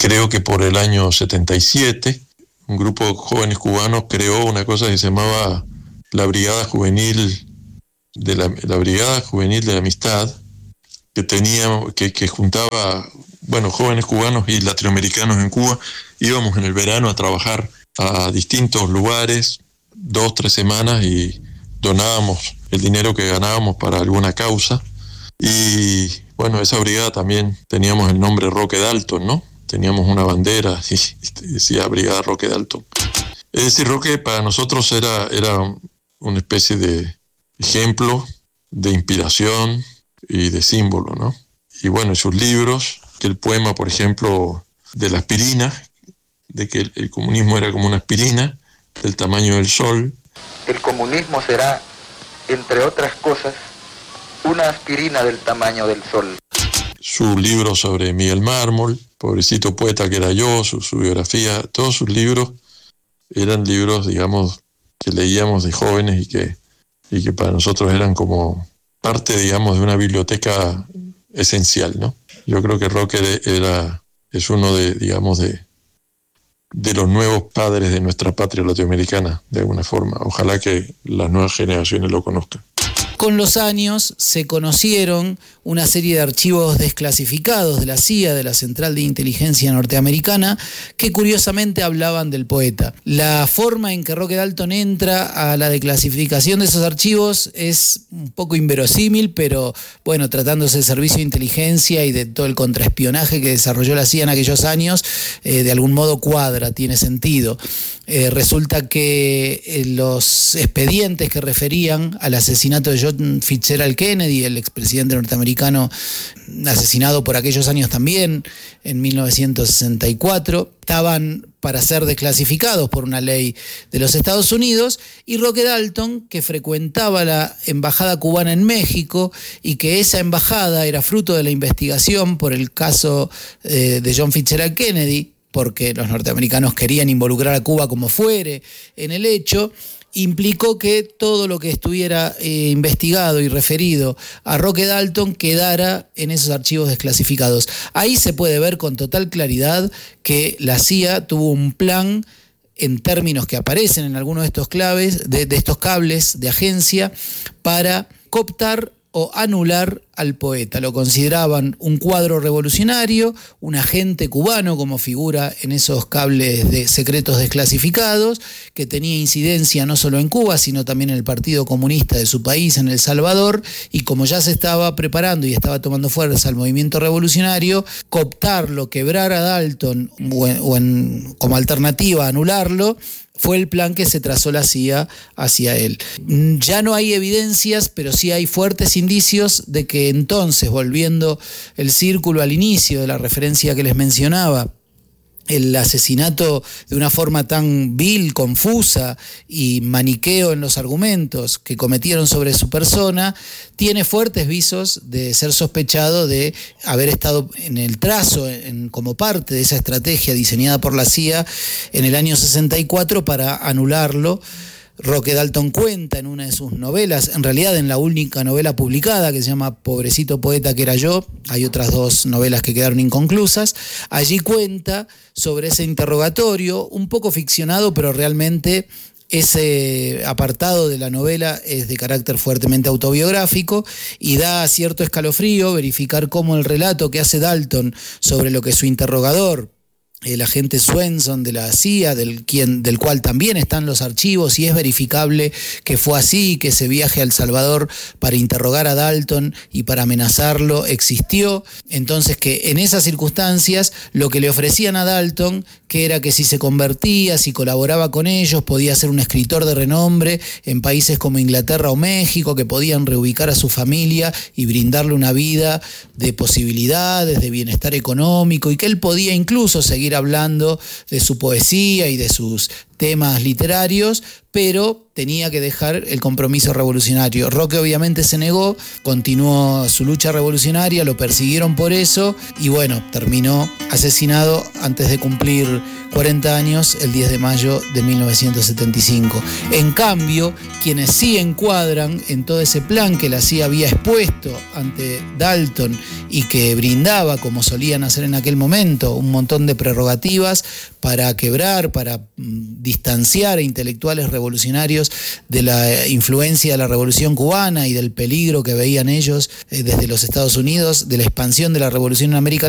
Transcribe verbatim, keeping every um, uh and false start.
creo que por el año setenta y siete, un grupo de jóvenes cubanos creó una cosa que se llamaba la Brigada Juvenil de la, la Brigada Juvenil de la Amistad, que tenía, que, que juntaba, bueno, jóvenes cubanos y latinoamericanos en Cuba. Íbamos en el verano a trabajar a distintos lugares, dos, tres semanas, y donábamos el dinero que ganábamos para alguna causa. Y bueno, esa brigada también teníamos el nombre Roque Dalton, ¿no? Teníamos una bandera y decía Brigada Roque Dalton. Es decir, Roque para nosotros era, era una especie de ejemplo, de inspiración y de símbolo, ¿no? Y bueno, sus libros, que el poema, por ejemplo, de la aspirina, de que el, el comunismo era como una aspirina del tamaño del sol. El comunismo será, entre otras cosas, una aspirina del tamaño del sol. Su libro sobre Miguel Mármol, pobrecito poeta que era yo, su, su biografía, todos sus libros eran libros, digamos, que leíamos de jóvenes y que, y que para nosotros eran como parte, digamos, de una biblioteca esencial, ¿no? Yo creo que Roque era, es uno de, digamos, de, de los nuevos padres de nuestra patria latinoamericana, de alguna forma. Ojalá que las nuevas generaciones lo conozcan. Con los años se conocieron una serie de archivos desclasificados de la C I A, de la Central de Inteligencia Norteamericana, que curiosamente hablaban del poeta. La forma en que Roque Dalton entra a la declasificación de esos archivos es un poco inverosímil, pero bueno, tratándose de servicio de inteligencia y de todo el contraespionaje que desarrolló la C I A en aquellos años, eh, de algún modo cuadra, tiene sentido. Eh, resulta que eh, los expedientes que referían al asesinato de John Fitzgerald Kennedy, el expresidente norteamericano asesinado por aquellos años también, en mil novecientos sesenta y cuatro, estaban para ser desclasificados por una ley de los Estados Unidos, y Roque Dalton, que frecuentaba la embajada cubana en México y que esa embajada era fruto de la investigación por el caso eh, de John Fitzgerald Kennedy, porque los norteamericanos querían involucrar a Cuba como fuere en el hecho, implicó que todo lo que estuviera eh, investigado y referido a Roque Dalton quedara en esos archivos desclasificados. Ahí se puede ver con total claridad que la C I A tuvo un plan, en términos que aparecen en algunos de estos claves, de, de estos cables de agencia, para cooptar o anular al poeta. Lo consideraban un cuadro revolucionario, un agente cubano como figura en esos cables de secretos desclasificados, que tenía incidencia no solo en Cuba, sino también en el Partido Comunista de su país, en El Salvador, y como ya se estaba preparando y estaba tomando fuerza el movimiento revolucionario, cooptarlo, quebrar a Dalton o, en, o en, como alternativa anularlo, fue el plan que se trazó la C I A hacia él. Ya no hay evidencias, pero sí hay fuertes indicios de que entonces, volviendo el círculo al inicio de la referencia que les mencionaba, el asesinato de una forma tan vil, confusa y maniqueo en los argumentos que cometieron sobre su persona, tiene fuertes visos de ser sospechado de haber estado en el trazo, en, como parte de esa estrategia diseñada por la C I A en el año sesenta y cuatro para anularlo. Roque Dalton cuenta en una de sus novelas, en realidad en la única novela publicada, que se llama Pobrecito poeta que era yo, hay otras dos novelas que quedaron inconclusas, allí cuenta sobre ese interrogatorio, un poco ficcionado, pero realmente ese apartado de la novela es de carácter fuertemente autobiográfico y da cierto escalofrío verificar cómo el relato que hace Dalton sobre lo que su interrogador, el agente Swenson de la C I A, del, quien, del cual también están los archivos, y es verificable que fue así, que ese viaje a El Salvador para interrogar a Dalton y para amenazarlo existió. Entonces, que en esas circunstancias lo que le ofrecían a Dalton, que era que si se convertía, si colaboraba con ellos, podía ser un escritor de renombre en países como Inglaterra o México, que podían reubicar a su familia y brindarle una vida de posibilidades, de bienestar económico, y que él podía incluso seguir hablando de su poesía y de sus temas literarios, pero tenía que dejar el compromiso revolucionario. Roque obviamente se negó, continuó su lucha revolucionaria, lo persiguieron por eso y bueno, terminó asesinado antes de cumplir cuarenta años el diez de mayo de mil novecientos setenta y cinco. En cambio, quienes sí encuadran en todo ese plan que la C I A había expuesto ante Dalton y que brindaba, como solían hacer en aquel momento, un montón de prerrogativas para quebrar, para mm, distanciar a intelectuales revolucionarios de la influencia de la Revolución Cubana y del peligro que veían ellos eh, desde los Estados Unidos, de la expansión de la revolución en América